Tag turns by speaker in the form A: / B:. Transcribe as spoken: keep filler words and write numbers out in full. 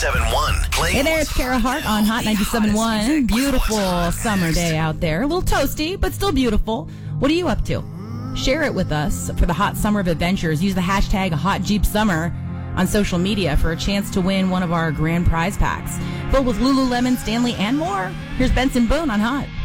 A: ninety-seven point one.
B: Hey there, it's Kara Hart on Hot ninety-seven point one. Beautiful summer day out there. A little toasty, but still beautiful. What are you up to? Share it with us for the hot summer of adventures. Use the hashtag HotJeepSummer on social media for a chance to win one of our grand prize packs filled with Lululemon, Stanley, and more. Here's Benson Boone on Hot.